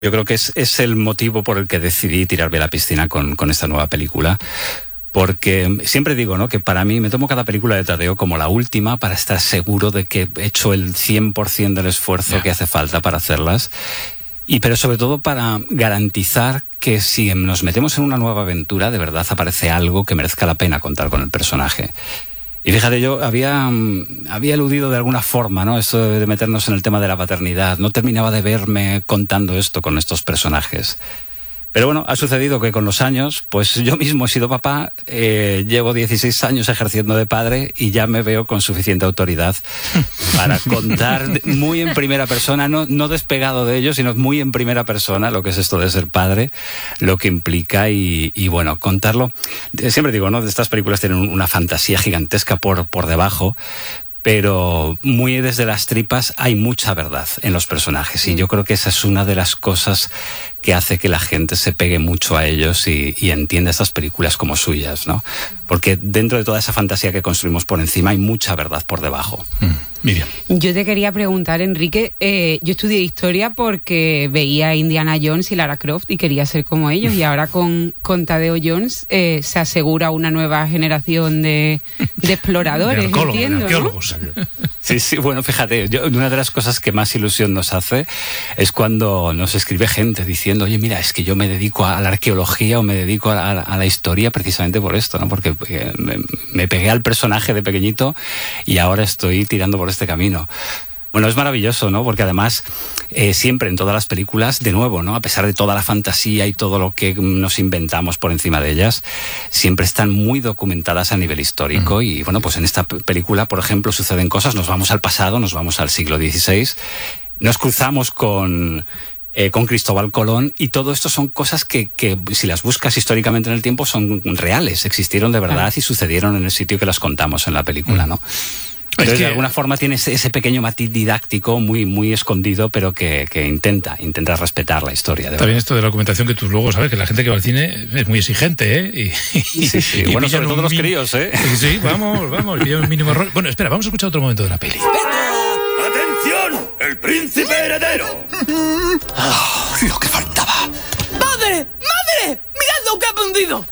Yo creo que es el motivo por el que decidí tirarme a la piscina con esta nueva película. Porque siempre digo, ¿no?, que para mí me tomo cada película de Tadeo como la última para estar seguro de que he hecho el 100% del esfuerzo que hace falta para hacerlas. Pero sobre todo para garantizar que si nos metemos en una nueva aventura, de verdad aparece algo que merezca la pena contar con el personaje. Y fíjate, yo había eludido de alguna forma, ¿no?, esto de meternos en el tema de la paternidad. No terminaba de verme contando esto con estos personajes. Pero bueno, ha sucedido que con los años, pues yo mismo he sido papá, llevo 16 años ejerciendo de padre y ya me veo con suficiente autoridad para contar muy en primera persona, no despegado de ello, sino muy en primera persona lo que es esto de ser padre, lo que implica y bueno, contarlo. Siempre digo, ¿no?, de estas películas tienen una fantasía gigantesca por debajo, pero muy desde las tripas hay mucha verdad en los personajes y yo creo que esa es una de las cosas que hace que la gente se pegue mucho a ellos y entienda estas películas como suyas, ¿no? Porque dentro de toda esa fantasía que construimos por encima hay mucha verdad por debajo. Miriam. Yo te quería preguntar, Enrique, yo estudié historia porque veía a Indiana Jones y Lara Croft y quería ser como ellos, y ahora con Tadeo Jones se asegura una nueva generación de exploradores, entiendo, arqueólogos, ¿no? Sí, bueno, fíjate, una de las cosas que más ilusión nos hace es cuando nos escribe gente diciendo, oye, mira, es que yo me dedico a la arqueología o me dedico a la historia precisamente por esto, ¿no? Porque me pegué al personaje de pequeñito y ahora estoy tirando por este camino. Bueno, es maravilloso, ¿no? Porque además siempre en todas las películas, de nuevo, ¿no?, a pesar de toda la fantasía y todo lo que nos inventamos por encima de ellas, siempre están muy documentadas a nivel histórico. Y bueno, pues en esta película, por ejemplo, suceden cosas, nos vamos al pasado, nos vamos al siglo XVI, nos cruzamos con Cristóbal Colón, y todo esto son cosas que si las buscas históricamente en el tiempo son reales, existieron de verdad y sucedieron en el sitio que las contamos en la película, ¿no? Entonces, de alguna forma tiene ese pequeño matiz didáctico muy escondido, pero que intenta respetar la historia. También esto de la documentación, que tú luego sabes que la gente que va al cine es muy exigente, ¿eh? Sí. Bueno, sobre todo los críos, ¿eh? Sí, vamos, pillan un mínimo error. Bueno, espera, vamos a escuchar otro momento de la peli. ¡Atención! ¡El príncipe heredero! Lo que faltaba. ¡Madre! ¡Mirad lo que ha aprendido!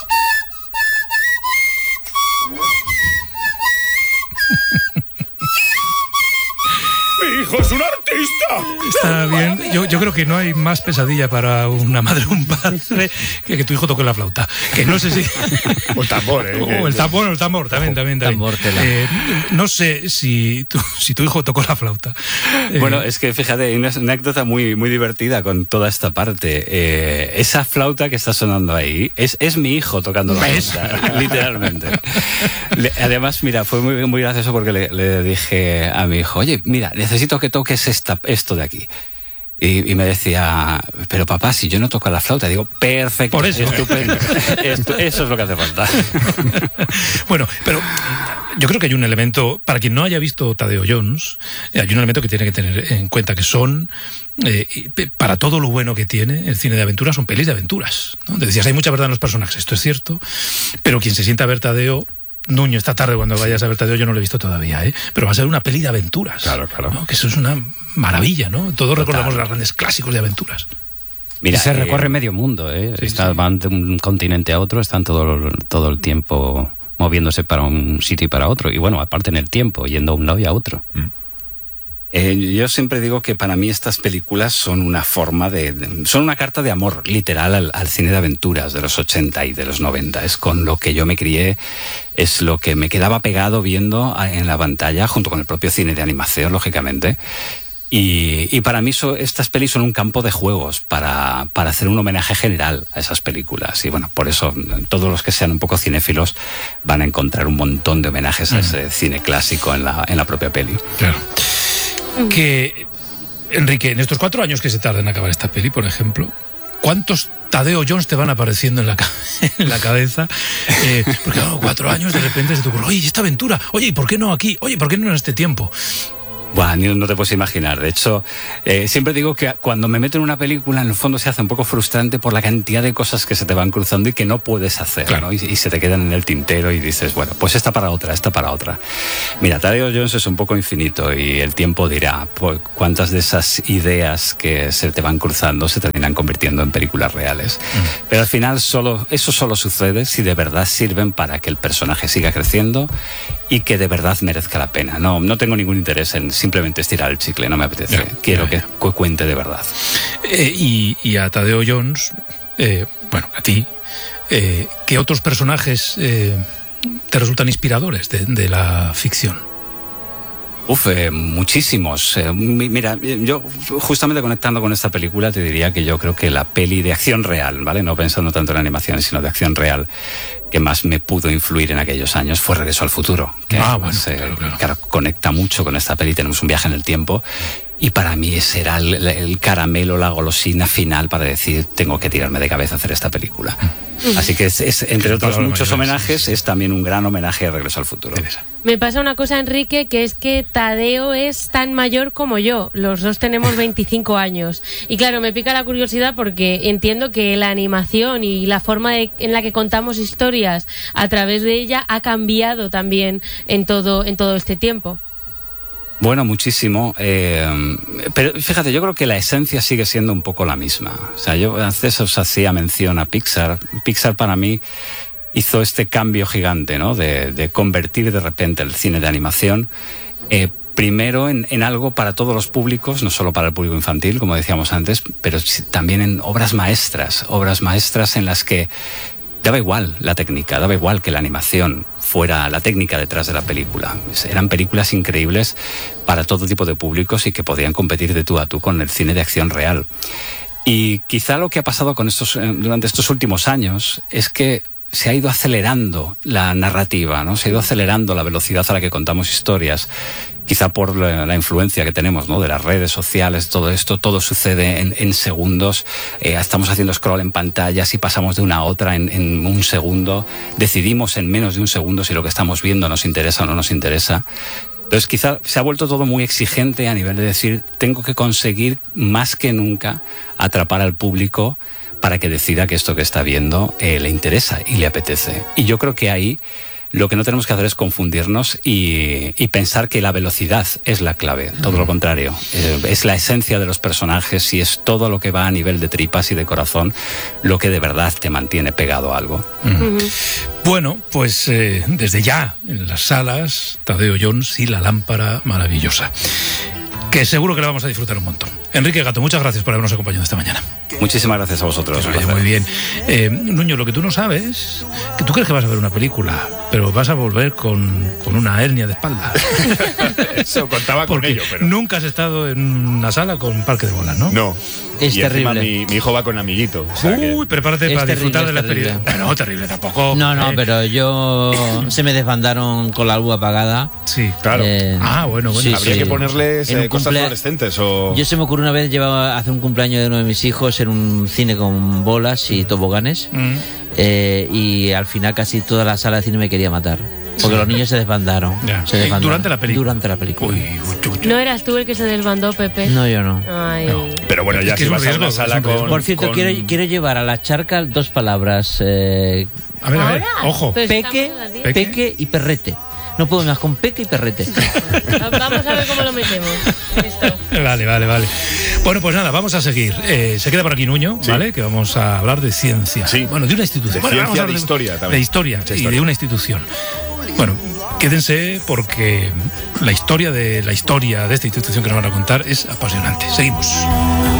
¡Mi hijo es un artista! Está bien. Yo creo que no hay más pesadilla para una madre o un padre que tu hijo toque la flauta. Que no sé si... O el tambor, ¿eh? O el tambor, también. Tambor, no sé si tu hijo tocó la flauta. Bueno, es que fíjate, hay una anécdota muy divertida con toda esta parte. Esa flauta que está sonando ahí es mi hijo tocando la flauta, literalmente. Además, mira, fue muy gracioso porque le dije a mi hijo, oye, mira, necesito que toques esto de aquí. Y me decía, pero papá, si yo no toco la flauta. Digo, perfecto, por eso. Estupendo. Eso es lo que hace falta. Bueno, pero yo creo que hay un elemento, para quien no haya visto Tadeo Jones, hay un elemento que tiene que tener en cuenta, que son, para todo lo bueno que tiene el cine de aventuras, son pelis de aventuras, ¿no? Te decías, hay mucha verdad en los personajes, esto es cierto, pero quien se sienta a ver Tadeo, Nuño, esta tarde cuando vayas a ver Tadeo, yo no lo he visto todavía, pero va a ser una peli de aventuras. Claro. ¿No? Que eso es una maravilla, ¿no? Todos recordamos los grandes clásicos de aventuras. Mira, y se recorre medio mundo, van de un continente a otro, están todo el tiempo moviéndose para un sitio y para otro. Y bueno, aparte en el tiempo, yendo a un lado y a otro. Yo siempre digo que para mí estas películas son una forma son una carta de amor literal al cine de aventuras de los 80 y de los 90. Es con lo que yo me crié, es lo que me quedaba pegado viendo en la pantalla, junto con el propio cine de animación, lógicamente. Y para mí estas pelis son un campo de juegos para hacer un homenaje general a esas películas. Y bueno, por eso todos los que sean un poco cinéfilos van a encontrar un montón de homenajes a ese cine clásico en la propia peli. Claro. Que, Enrique, en estos 4 años que se tarda en acabar esta peli, por ejemplo, ¿cuántos Tadeo Jones te van apareciendo en la cabeza? Porque 4 años de repente se te ocurre, oye, esta aventura, oye, ¿y por qué no aquí? Oye, ¿por qué no en este tiempo? Buah, no te puedes imaginar. De hecho, siempre digo que cuando me meto en una película, en el fondo se hace un poco frustrante por la cantidad de cosas que se te van cruzando y que no puedes hacer, claro, ¿no? Y se te quedan en el tintero y dices, bueno, pues esta para otra. Mira, Tadeo Jones es un poco infinito y el tiempo dirá pues, cuántas de esas ideas que se te van cruzando se terminan convirtiendo en películas reales. Pero al final eso solo sucede si de verdad sirven para que el personaje siga creciendo y que de verdad merezca la pena. No tengo ningún interés en simplemente estirar el chicle, no me apetece. Quiero que cuente de verdad. Y a Tadeo Jones, bueno, a ti, ¿qué otros personajes te resultan inspiradores de la ficción? Muchísimos. Mira, yo justamente conectando con esta película te diría que yo creo que la peli de acción real, ¿vale? No pensando tanto en animaciones, sino de acción real, que más me pudo influir en aquellos años fue Regreso al Futuro. Que claro, conecta mucho con esta peli, tenemos un viaje en el tiempo. Y para mí ese era el caramelo, la golosina final para decir, tengo que tirarme de cabeza a hacer esta película. Así que es entre otros muchos homenajes, es también un gran homenaje a Regreso al Futuro. Me pasa una cosa, Enrique, que es que Tadeo es tan mayor como yo. Los dos tenemos 25 años. Y claro, me pica la curiosidad porque entiendo que la animación y la forma en la que contamos historias a través de ella ha cambiado también en todo este tiempo. Bueno, muchísimo. Pero fíjate, yo creo que la esencia sigue siendo un poco la misma. O sea, yo antes os hacía mención a Pixar. Pixar para mí hizo este cambio gigante, ¿no? De convertir de repente el cine de animación primero en algo para todos los públicos, no solo para el público infantil, como decíamos antes, pero también en obras maestras en las que daba igual la técnica, daba igual que la animación fuera la técnica detrás de la película. Eran películas increíbles para todo tipo de públicos y que podían competir de tú a tú con el cine de acción real. Y quizá lo que ha pasado durante estos últimos años es que se ha ido acelerando la narrativa, ¿no? Se ha ido acelerando la velocidad a la que contamos historias. Quizá por la influencia que tenemos, ¿no? De las redes sociales, todo esto, todo sucede en segundos. Estamos haciendo scroll en pantallas y pasamos de una a otra en un segundo. Decidimos en menos de un segundo si lo que estamos viendo nos interesa o no nos interesa. Entonces quizá se ha vuelto todo muy exigente a nivel de decir, tengo que conseguir más que nunca atrapar al público para que decida que esto que está viendo le interesa y le apetece. Y yo creo que ahí lo que no tenemos que hacer es confundirnos y pensar que la velocidad es la clave. Todo lo contrario. Es la esencia de los personajes y es todo lo que va a nivel de tripas y de corazón lo que de verdad te mantiene pegado a algo. Bueno, pues desde ya en las salas, Tadeo Jones y La lámpara maravillosa, que seguro que la vamos a disfrutar un montón. Enrique Gato, muchas gracias por habernos acompañado esta mañana. Muchísimas gracias a vosotros. Muy bien. Nuño, lo que tú no sabes, que tú crees que vas a ver una película, pero vas a volver con una hernia de espalda. Eso contaba con ello, pero nunca has estado en una sala con parque de bolas, ¿no? No. Es terrible. Mi hijo va con amiguito. O sea prepárate para disfrutar de la experiencia. Bueno, terrible tampoco. No, pero yo se me desbandaron con la luz apagada. Sí, claro. Bueno. Sí, habría que ponerles cosas fluorescentes o... Yo se me ocurrió una vez hacer un cumpleaños de uno de mis hijos en un cine con bolas y toboganes. Y al final casi toda la sala de cine me quería matar. Porque los niños se desbandaron. ¿Durante la película? Durante la película. ¿No eras tú el que se desbandó, Pepe? No, yo no. Ay. No. Pero bueno, ya si vas a una sala con... Por cierto, quiero llevar a la charca dos palabras. A ver, ojo. Peque y perrete. No puedo más con peque y perrete. Vamos a ver cómo lo metemos. Listo. Vale. Bueno, pues nada, vamos a seguir. Se queda por aquí Nuño, ¿vale? Que vamos a hablar de ciencia. Sí. Bueno, de una institución. Vamos a hablar de historia también. De historia y de una institución. Bueno, quédense porque la historia de esta institución que nos van a contar es apasionante. Seguimos.